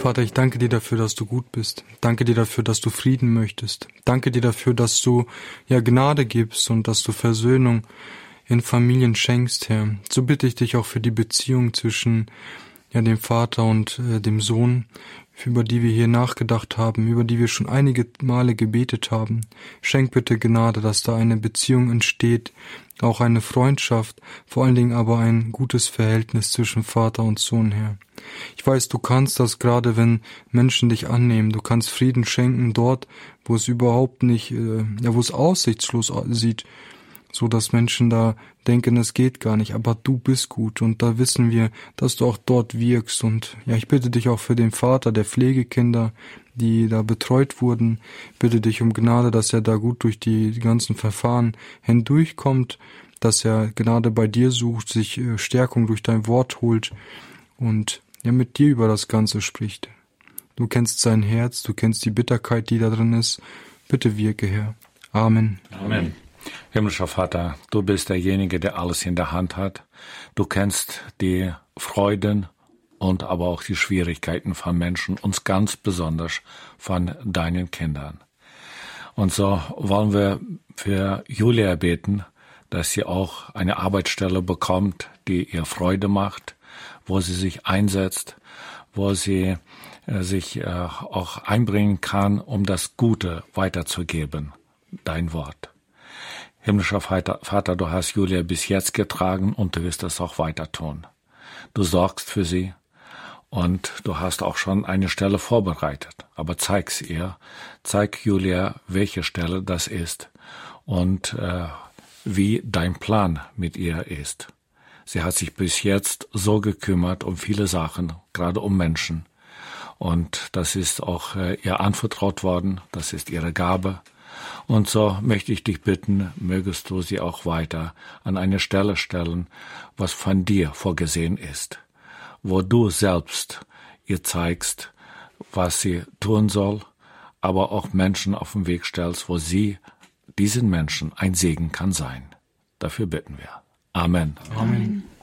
Vater, ich danke dir dafür, dass du gut bist. Danke dir dafür, dass du Frieden möchtest. Danke dir dafür, dass du Gnade gibst und dass du Versöhnung in Familien schenkst, Herr. So bitte ich dich auch für die Beziehung zwischen dem Vater und dem Sohn, über die wir hier nachgedacht haben, über die wir schon einige Male gebetet haben. Schenk bitte Gnade, dass da eine Beziehung entsteht, auch eine Freundschaft, vor allen Dingen aber ein gutes Verhältnis zwischen Vater und Sohn, Herr. Ich weiß, du kannst das gerade, wenn Menschen dich annehmen. Du kannst Frieden schenken dort, wo es überhaupt nicht, wo es aussichtslos sieht, so dass Menschen da denken, es geht gar nicht, aber du bist gut und da wissen wir, dass du auch dort wirkst und ich bitte dich auch für den Vater der Pflegekinder, die da betreut wurden, bitte dich um Gnade, dass er da gut durch die ganzen Verfahren hindurchkommt, dass er Gnade bei dir sucht, sich Stärkung durch dein Wort holt und mit dir über das Ganze spricht. Du kennst sein Herz, du kennst die Bitterkeit, die da drin ist. Bitte wirke, Herr. Amen. Amen. Himmlischer Vater, du bist derjenige, der alles in der Hand hat. Du kennst die Freuden und aber auch die Schwierigkeiten von Menschen, uns ganz besonders von deinen Kindern. Und so wollen wir für Julia beten, dass sie auch eine Arbeitsstelle bekommt, die ihr Freude macht, wo sie sich einsetzt, wo sie sich auch einbringen kann, um das Gute weiterzugeben, dein Wort. Himmlischer Vater, du hast Julia bis jetzt getragen und du wirst das auch weiter tun. Du sorgst für sie und du hast auch schon eine Stelle vorbereitet. Aber zeig's ihr, zeig Julia, welche Stelle das ist und wie dein Plan mit ihr ist. Sie hat sich bis jetzt so gekümmert um viele Sachen, gerade um Menschen. Und das ist auch ihr anvertraut worden, das ist ihre Gabe. Und so möchte ich dich bitten, mögest du sie auch weiter an eine Stelle stellen, was von dir vorgesehen ist, wo du selbst ihr zeigst, was sie tun soll, aber auch Menschen auf den Weg stellst, wo sie diesen Menschen ein Segen kann sein. Dafür bitten wir. Amen. Amen.